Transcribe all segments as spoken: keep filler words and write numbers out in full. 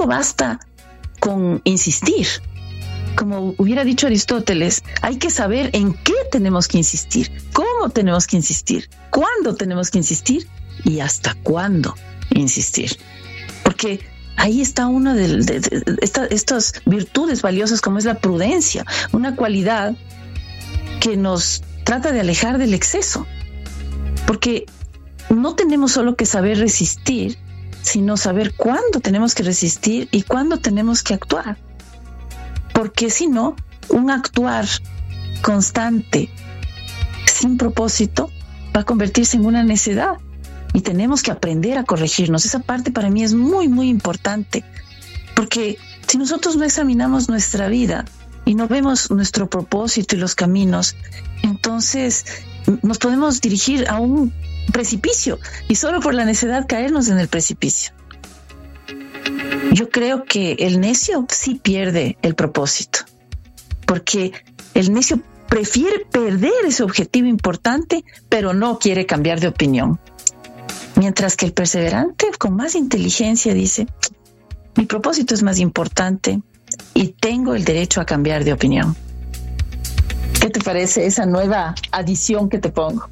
tampoco basta con insistir. Como hubiera dicho Aristóteles, hay que saber en qué tenemos que insistir, cómo tenemos que insistir, cuándo tenemos que insistir y hasta cuándo insistir. Porque ahí está una de, de, de esta, estas virtudes valiosas como es la prudencia, una cualidad que nos trata de alejar del exceso. Porque no tenemos solo que saber resistir, sino saber cuándo tenemos que resistir y cuándo tenemos que actuar. Porque si no, un actuar constante, sin propósito, va a convertirse en una necedad. Y tenemos que aprender a corregirnos. Esa parte para mí es muy, muy importante. Porque si nosotros no examinamos nuestra vida y no vemos nuestro propósito y los caminos, entonces nos podemos dirigir a un precipicio y solo por la necedad caernos en el precipicio. Yo creo que el necio sí pierde el propósito, porque el necio prefiere perder ese objetivo importante, pero no quiere cambiar de opinión. Mientras que el perseverante, con más inteligencia, dice: mi propósito es más importante y tengo el derecho a cambiar de opinión. ¿Qué te parece esa nueva adición que te pongo?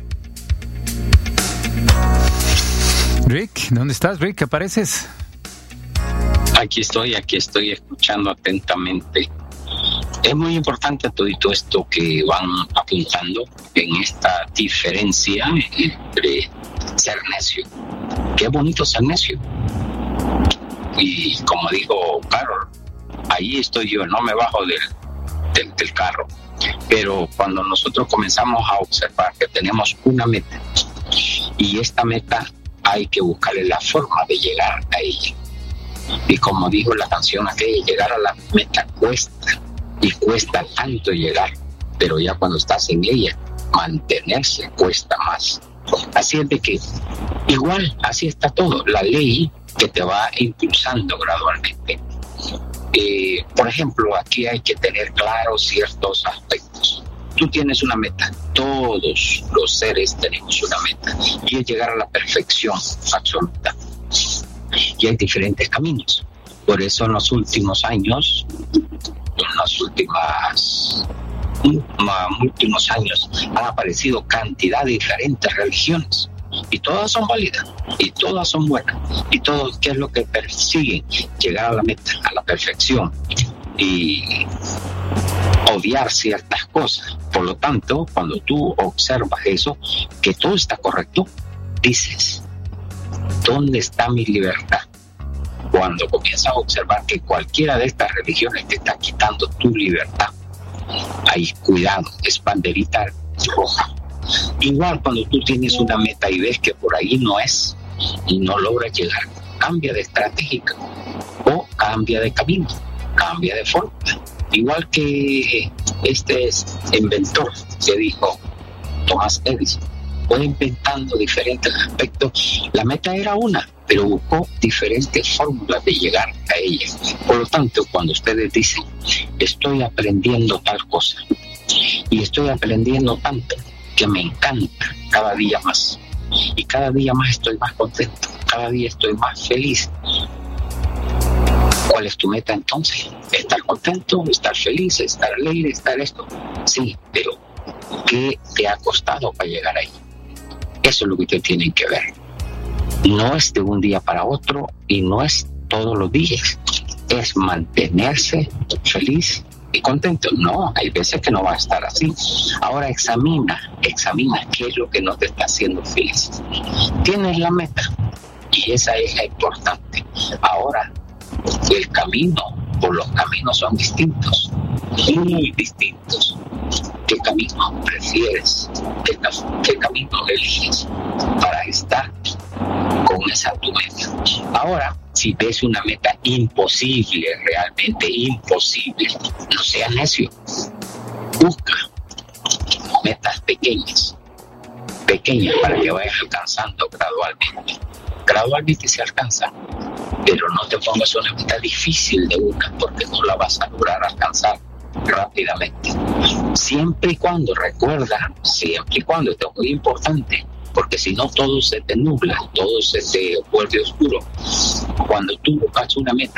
Rick, ¿dónde estás, Rick? ¿Apareces? Aquí estoy, aquí estoy escuchando atentamente. Es muy importante todo esto que van apuntando en esta diferencia entre ser necio. Qué bonito ser necio. Y como dijo Carol, ahí estoy yo, no me bajo del, del, del carro. Pero cuando nosotros comenzamos a observar que tenemos una meta, y esta meta hay que buscarle la forma de llegar a ella. Y como dijo la canción aquella, llegar a la meta cuesta, y cuesta tanto llegar, pero ya cuando estás en ella, mantenerse cuesta más. Así es de que igual, así está todo, la ley que te va impulsando gradualmente. Eh, por ejemplo, aquí hay que tener claros ciertos aspectos. Tú tienes una meta, todos los seres tenemos una meta, y es llegar a la perfección absoluta. Y hay diferentes caminos. Por eso en los últimos años, en los últimas, últimos años, han aparecido cantidad de diferentes religiones. Y todas son válidas, y todas son buenas, y todos, ¿qué es lo que persiguen? Llegar a la meta, a la perfección, y obviar ciertas cosas. Por lo tanto, cuando tú observas eso, que todo está correcto, dices: ¿dónde está mi libertad? Cuando comienzas a observar que cualquiera de estas religiones te está quitando tu libertad, ahí cuidado, es banderita roja. Igual cuando tú tienes una meta y ves que por ahí no es y no logras llegar, cambia de estrategia o cambia de camino, cambia de forma. Igual que este inventor que dijo Thomas Edison, fue inventando diferentes aspectos. La meta era una, pero buscó diferentes fórmulas de llegar a ella. Por lo tanto, cuando ustedes dicen: estoy aprendiendo tal cosa y estoy aprendiendo tanto que me encanta cada día más, y cada día más estoy más contento, cada día estoy más feliz. ¿Cuál es tu meta entonces? ¿Estar contento? ¿Estar feliz? ¿Estar alegre? ¿Estar esto? Sí, pero ¿qué te ha costado para llegar ahí? Eso es lo que ustedes tienen que ver. No es de un día para otro y no es todos los días. Es mantenerse feliz y contento. No, hay veces que no va a estar así. Ahora examina, examina qué es lo que no te está haciendo feliz. Tienes la meta y esa es la importante. Ahora, el camino, por los caminos son distintos, muy distintos. ¿Qué camino prefieres? ¿Qué, qué camino eliges para estar con esa tu meta? Ahora, si ves una meta imposible, realmente imposible, no seas necio. Busca metas pequeñas, pequeñas para que vayas alcanzando gradualmente. Gradualmente se alcanza, pero no te pongas una meta difícil de una, porque no la vas a lograr alcanzar rápidamente. Siempre y cuando, recuerda, siempre y cuando, esto es muy importante, porque si no todo se te nubla, todo se te vuelve oscuro. Cuando tú buscas una meta